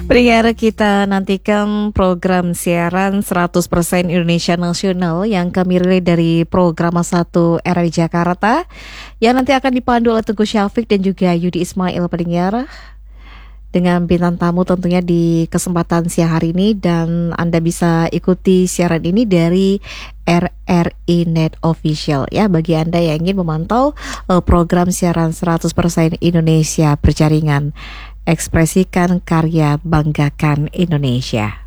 Pendengar, kita nantikan program siaran 100% Indonesia Nasional yang kami relay dari program 1 RRI Jakarta yang nanti akan dipandu oleh Teguh Syafiq dan juga Yudi Ismail, pendengar, dengan bintang tamu tentunya di kesempatan siang hari ini. Dan Anda bisa ikuti siaran ini dari RRI Net Official ya, bagi Anda yang ingin memantau program siaran 100% Indonesia berjaringan. Ekspresikan karya, banggakan Indonesia.